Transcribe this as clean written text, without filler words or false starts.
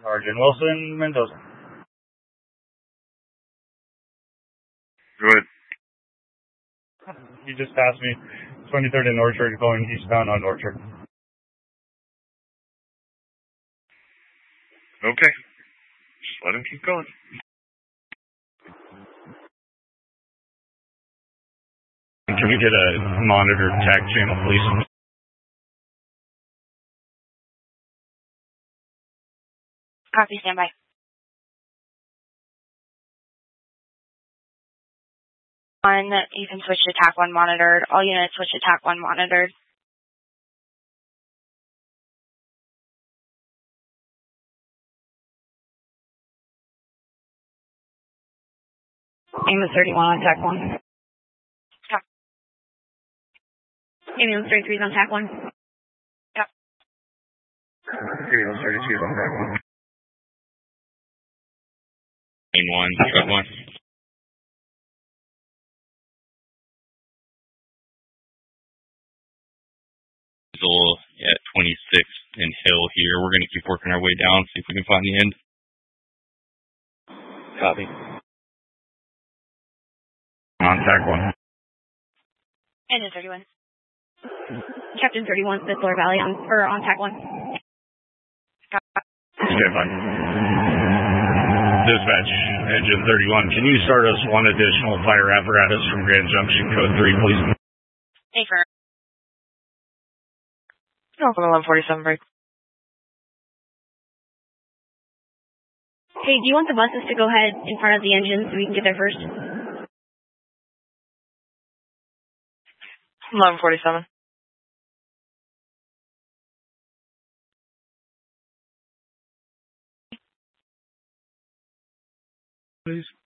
Sergeant Wilson, Mendoza. Good. You just passed me. 23rd and Orchard going eastbound on Orchard. Okay. Just let him keep going. Can we get a monitored TAC channel, please? Copy, standby. You can switch to TAC 1 monitored. All units switch to TAC 1 monitored. Ambulance 31 on TAC 1. Yep. Ambulance 33 is on TAC 1. Yep. Ambulance 32 is on TAC 1. Lane 1, truck 1. At 26 and Hill here. We're going to keep working our way down, see if we can find the end. Copy. On TAC 1. And 31. Captain 31, Smith Lower Valley on TAC 1. Stand by. Dispatch, Engine 31, can you start us one additional fire apparatus from Grand Junction Code 3, please? Affirm. Open 1147 break. Hey, do you want the buses to go ahead in front of the engine so we can get there first? 1147. Please.